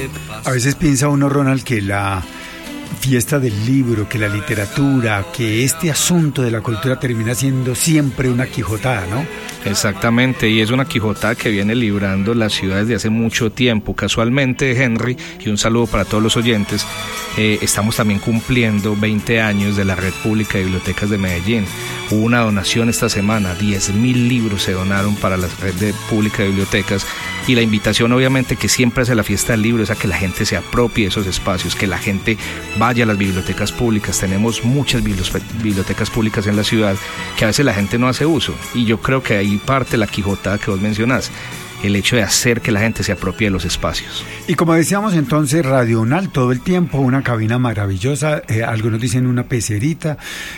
A veces piensa uno, Ronald, que la fiesta del libro, que la literatura, que este asunto de la cultura termina siendo siempre una quijotada, ¿no? Exactamente, y es una quijotada que viene librando la ciudad desde hace mucho tiempo. Casualmente, Henry, y un saludo para todos los oyentes, estamos también cumpliendo 20 años de la Red Pública de Bibliotecas de Medellín. Hubo una donación esta semana, 10.000 libros se donaron para la Red Pública de Bibliotecas, y la invitación obviamente que siempre hace la fiesta del libro es a que la gente se apropie de esos espacios, que la gente vaya a las bibliotecas públicas. Tenemos muchas bibliotecas públicas en la ciudad que a veces la gente no hace uso, y yo creo que ahí parte la quijotada que vos mencionás, el hecho de hacer que la gente se apropie de los espacios. Y como decíamos entonces, Radio UNAL todo el tiempo, una cabina maravillosa, algunos dicen una pecerita,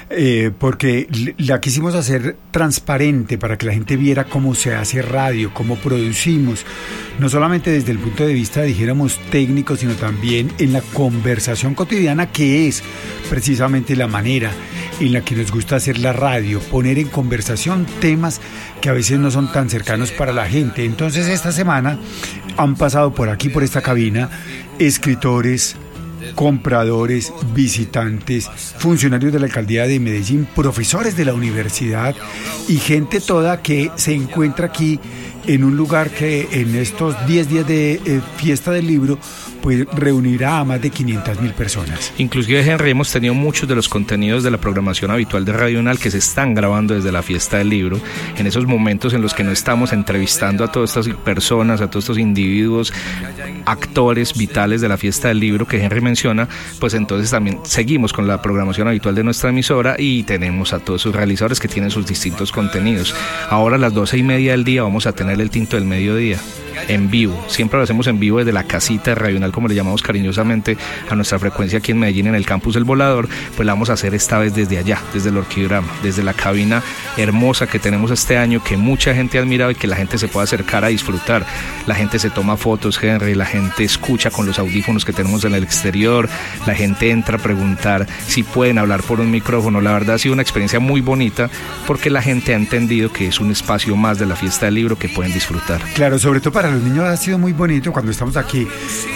porque la quisimos hacer transparente para que la gente viera cómo se hace radio, cómo producimos, no solamente desde el punto de vista, dijéramos, técnico, sino también en la conversación cotidiana, que es precisamente la manera en la que nos gusta hacer la radio, poner en conversación temas que a veces no son tan cercanos para la gente. Entonces esta semana han pasado por aquí, por esta cabina, escritores, compradores, visitantes, funcionarios de la alcaldía de Medellín, profesores de la universidad y gente toda que se encuentra aquí en un lugar que en estos 10 días de fiesta del libro pues reunirá a más de 500.000 personas. Inclusive, Henry, hemos tenido muchos de los contenidos de la programación habitual de Radio UNAL que se están grabando desde la fiesta del libro, en esos momentos en los que no estamos entrevistando a todas estas personas, a todos estos individuos, actores vitales de la fiesta del libro que Henry menciona, pues entonces también seguimos con la programación habitual de nuestra emisora y tenemos a todos sus realizadores que tienen sus distintos contenidos. Ahora a las 12:30 del día vamos a tener el tinto del mediodía en vivo, siempre lo hacemos en vivo desde la casita de Radio UNAL, como le llamamos cariñosamente a nuestra frecuencia aquí en Medellín, en el campus del Volador. Pues la vamos a hacer esta vez desde allá, desde el Orquidiorama, desde la cabina hermosa que tenemos este año, que mucha gente ha admirado y que la gente se puede acercar a disfrutar. La gente se toma fotos, Henry, la gente escucha con los audífonos que tenemos en el exterior, la gente entra a preguntar si pueden hablar por un micrófono. La verdad ha sido una experiencia muy bonita porque la gente ha entendido que es un espacio más de la fiesta del libro que pueden disfrutar. Claro, sobre todo para los niños ha sido muy bonito cuando estamos aquí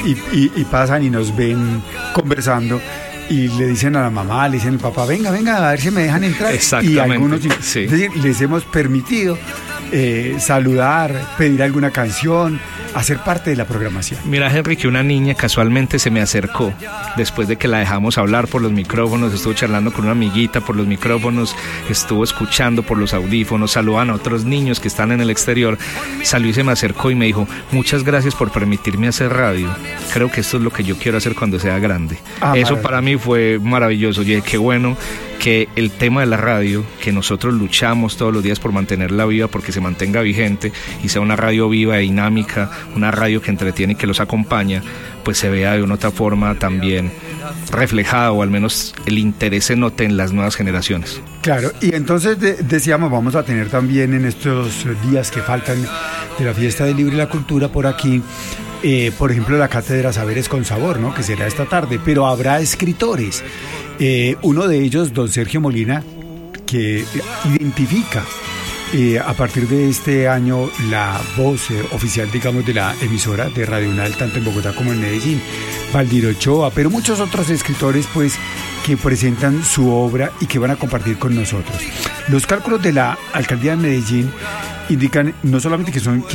y pasan y nos ven conversando y le dicen a la mamá, le dicen al papá, venga, a ver si me dejan entrar. Exactamente, y algunos, sí. Es decir, les hemos permitido saludar, pedir alguna canción, hacer parte de la programación. Mira, Henry, que una niña casualmente se me acercó después de que la dejamos hablar por los micrófonos, estuvo charlando con una amiguita por los micrófonos, estuvo escuchando por los audífonos, saludan a otros niños que están en el exterior, salió y se me acercó y me dijo, muchas gracias por permitirme hacer radio, creo que esto es lo que yo quiero hacer cuando sea grande. Eso para mí fue maravilloso. Oye, qué bueno que el tema de la radio, que nosotros luchamos todos los días por mantenerla viva, porque se mantenga vigente y sea una radio viva e dinámica, una radio que entretiene y que los acompaña, pues se vea de una otra forma también reflejado, o al menos el interés se note en las nuevas generaciones. Claro, y entonces decíamos, vamos a tener también en estos días que faltan de la fiesta del libro y la cultura por aquí, por ejemplo, la cátedra Saberes con Sabor, ¿no?, que será esta tarde, pero habrá escritores. Uno de ellos, don Sergio Molina, que identifica a partir de este año la voz oficial, digamos, de la emisora de Radio UNAL, tanto en Bogotá como en Medellín, Valdir Ochoa, pero muchos otros escritores, pues, que presentan su obra y que van a compartir con nosotros. Los cálculos de la alcaldía de Medellín indican no solamente que son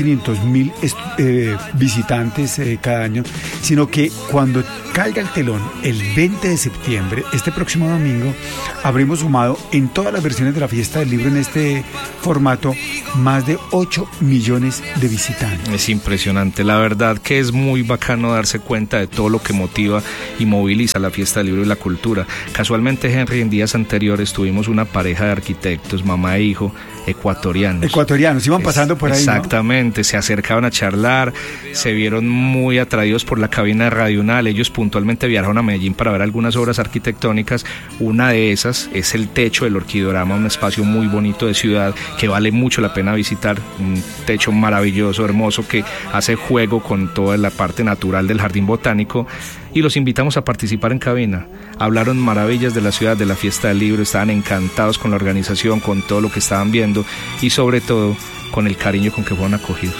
500.000 visitantes cada año, sino que cuando caiga el telón el 20 de septiembre, este próximo domingo, habremos sumado en todas las versiones de la fiesta del libro en este formato más de 8 millones de visitantes. Es impresionante, la verdad que es muy bacano darse cuenta de todo lo que motiva y moviliza la fiesta del libro y la cultura. Casualmente, Henry, en días anteriores tuvimos una pareja de arquitectos, mamá e hijo, ecuatorianos, iban pasando por ahí, exactamente, ¿no? Se acercaban a charlar, se vieron muy atraídos por la cabina de Radio UNAL. Ellos puntualmente viajaron a Medellín para ver algunas obras arquitectónicas. Una de esas es el techo del Orquidiorama, un espacio muy bonito de ciudad que vale mucho la pena visitar, un techo maravilloso, hermoso, que hace juego con toda la parte natural del jardín botánico, y los invitamos a participar en cabina. Hablaron maravillas de la ciudad, de la fiesta del libro, estaban encantados con la organización, con todo lo que estaban viendo y sobre todo con el cariño con que fueron acogidos.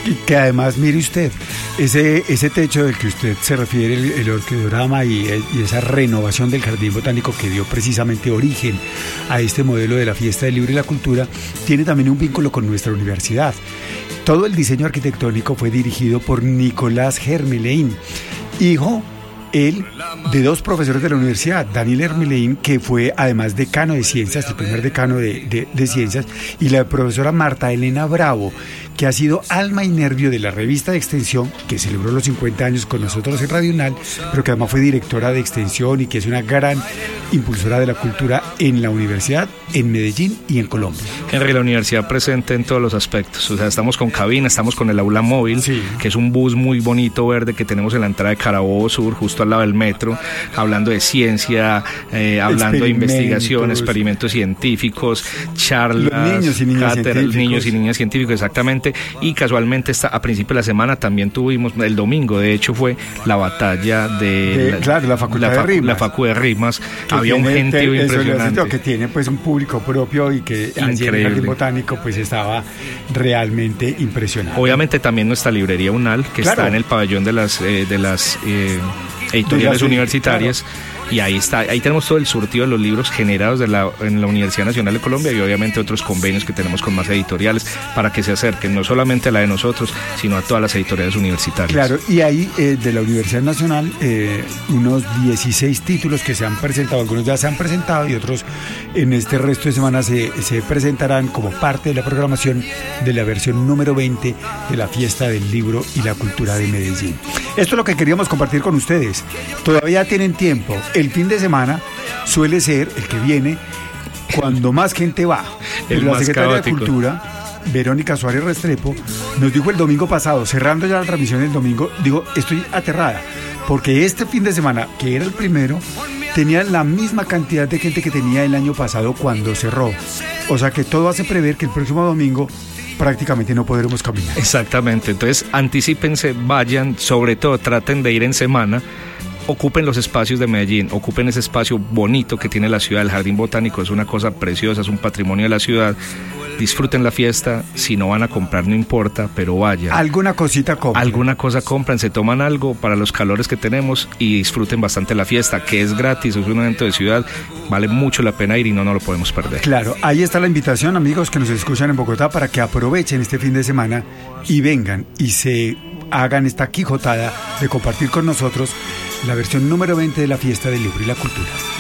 que además, mire usted, ese techo del que usted se refiere, el orquidorama y esa renovación del jardín botánico que dio precisamente origen a este modelo de la fiesta del libro y la cultura, tiene también un vínculo con nuestra universidad. Todo el diseño arquitectónico fue dirigido por Nicolás Hermelein, hijo él de dos profesores de la universidad, Daniel Hermelein, que fue además decano de ciencias, el primer decano de ciencias, y la profesora Marta Elena Bravo, que ha sido alma y nervio de la revista de Extensión, que celebró los 50 años con nosotros en Radio UNAL, pero que además fue directora de Extensión y que es una gran impulsora de la cultura en la universidad, en Medellín y en Colombia. Henry, la universidad presente en todos los aspectos, o sea, estamos con cabina, estamos con el aula móvil, sí, que es un bus muy bonito verde que tenemos en la entrada de Carabobo Sur, justo al lado del metro, hablando de ciencia, hablando de investigación, experimentos científicos, charlas, niños y niñas científicos, exactamente, y casualmente a principio de la semana también tuvimos, el domingo de hecho fue la batalla de la Facultad de Rimas. La Facu de Rimas, había un gentío impresionante. Que tiene pues un público propio y que allí en el Jardín Botánico pues estaba realmente impresionante. Obviamente también nuestra librería UNAL, que está en el pabellón de las editoriales universitarias, claro. Y ahí tenemos todo el surtido de los libros generados en la Universidad Nacional de Colombia y obviamente otros convenios que tenemos con más editoriales para que se acerquen no solamente a la de nosotros, sino a todas las editoriales universitarias. Claro, y ahí de la Universidad Nacional unos 16 títulos que se han presentado, algunos ya se han presentado y otros en este resto de semana se presentarán como parte de la programación de la versión número 20 de la Fiesta del Libro y la Cultura de Medellín. Esto es lo que queríamos compartir con ustedes. Todavía tienen tiempo. El fin de semana suele ser el que viene cuando más gente va. La secretaria de Cultura, Verónica Suárez Restrepo, nos dijo el domingo pasado, cerrando ya la transmisión el domingo, digo, estoy aterrada, porque este fin de semana, que era el primero, tenía la misma cantidad de gente que tenía el año pasado cuando cerró. O sea que todo hace prever que el próximo domingo prácticamente no podremos caminar. Exactamente, entonces anticípense, vayan, sobre todo traten de ir en semana, ocupen los espacios de Medellín, ocupen ese espacio bonito que tiene la ciudad, el Jardín Botánico es una cosa preciosa, es un patrimonio de la ciudad, disfruten la fiesta, si no van a comprar no importa, pero vayan. Alguna cosita compren. Alguna cosa compren, se toman algo para los calores que tenemos y disfruten bastante la fiesta, que es gratis, es un evento de ciudad, vale mucho la pena ir y no lo podemos perder. Claro, ahí está la invitación, amigos que nos escuchan en Bogotá, para que aprovechen este fin de semana y vengan y se hagan esta quijotada de compartir con nosotros la versión número 20 de la Fiesta del Libro y la Cultura.